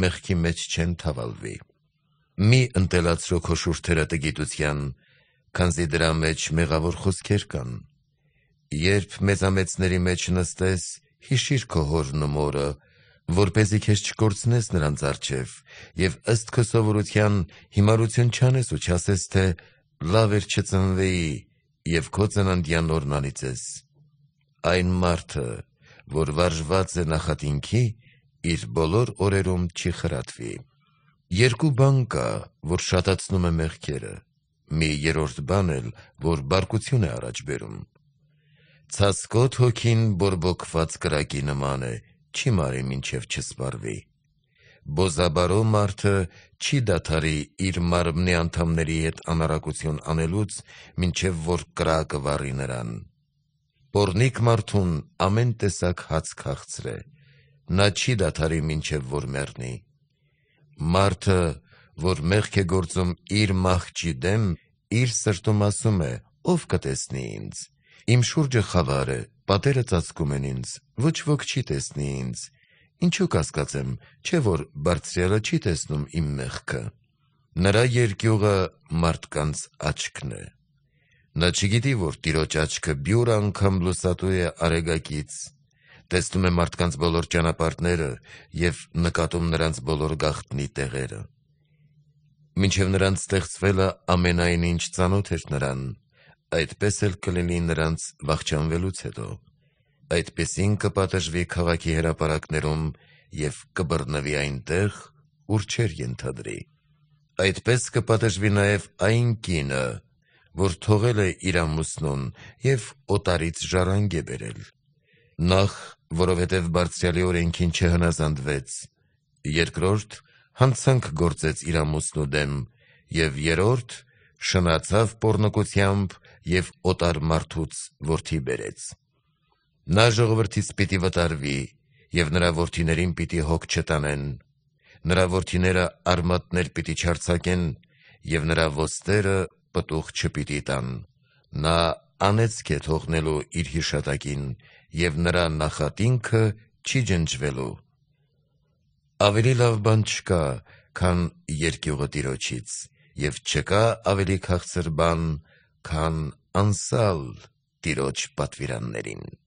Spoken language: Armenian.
մեղքի մեջ չեն թավալվի։ Մի ընտելացրո քո շուրթերը տգիտության, քանզի դրա մեջ մեղավոր խոսքեր կան։ Երբ մեծամեծների մեջ նստես, հիշիր քո հորն ու մորը, որպեսզի քեզ չկորցնես նրանց առջև, և ըստ քո սովորության հիմարություն չանես ու չասես, թե լավ էր չծնվեի, և քո ծննդյան օրն անիծես։ Այն մարդը, որ վարժված է նախատինքի, իր բոլոր օրերում չի խրատվի։ Երկու բան կա, որ շատացնում է մեղքերը, մի երրորդ բան էլ, որ բարկություն է առաջ բերում։ Ցասկոտ հոգին բորբոքված կրակի նման է, չի մարի մինչև չսպառվի։ Բոզաբարո մարդը չի դադարի իր մարմնի անդամների հետ անառակություն անելուց, մինչև որ կրակը վառի նրան։ Պոռնիկ մարդուն ամեն տեսակ հաց քաղցր է, նա չի դադարի մինչև որ մեռնի։ Մարդը, որ մեղք է գործում իր մահճի դեմ, իր սրտում ասում է. «Ով կտեսնի ինձ»։ Իմ շուրջը խավար է, պատերը ծածկում են ինձ, ոչ ոք չի տեսնի ինձ։ Ինչու կասկածեմ, չէ՞ որ Բարձրյալը չի տեսնում իմ մեղքը։ Նրա երկյուղը մարդկանց աչքն է։ Նա չգիտի, որ Տիրոջ աչքը բյուր անգամ լուսատու է արեգակից, տեսնում է մարդկանց բոլոր ճանապարհները և նկատում նրանց բոլոր գաղտնի տեղերը։ Մինչև նրանց ստեղծվելը ամենայն ինչ ծանոթ էր նրան, այդպես էլ կլինի նրանց վախճանվելուց հետո։ Այդպիսին կպատժվի քաղաքի հրապարակներում և կբռնվի այնտեղ, ուր չէր ենթադրի։ Այդպես կպատժվի նաև այն կինը, որ թողել է իր ամուսնուն և օտարից ժառանգ է բերել։ Նախ, որովհետև Բարձրյալի օրենքին չհնազանդվեց, երկրորդ, հանցանք գործեց իր ամուսնու դեմ, և երրորդ, շնացավ պոռնկությամբ և օտար մարդուց որդի բերեց։ Նա ժողովրդից պիտի վտարվի, և նրա որդիներին պիտի հոգ չտանեն, նրա որդիները արմատներ պիտի չարձակեն, և նրա ոստերը պտուղ չպիտի տան։ Նա անեծք է թողնելու իր հիշատակին, և նրա նախատինքը չի ջնջվելու։ Ավելի լավ բան չկա, քան երկյուղը Տիրոջից, և չկա ավելի քաղցր բան, քան անսալ Տիրոջ պատվիրաններին։